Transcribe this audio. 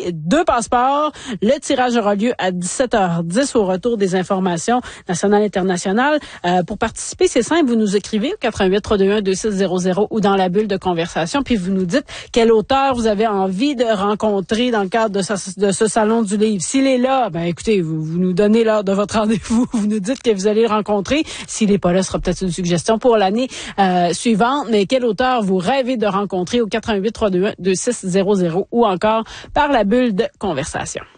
gagner 2 passeports. Le tirage aura lieu à 17h10 au retour des informations nationales et internationales. Pour participer, c'est simple, vous nous écrivez au 88 321 2600 ou dans la bulle de conversation, puis vous nous dites quel auteur vous avez envie de rencontrer dans le cadre de ce salon du livre. S'il est là, ben écoutez, vous nous donnez l'heure de votre rendez-vous, vous nous dites que vous allez le rencontrer. S'il n'est pas là, ce sera peut-être une suggestion pour l'année suivante. Mais quel auteur vous rêvez de rencontrer au 88 321 2600 ou encore par la bulle de conversation.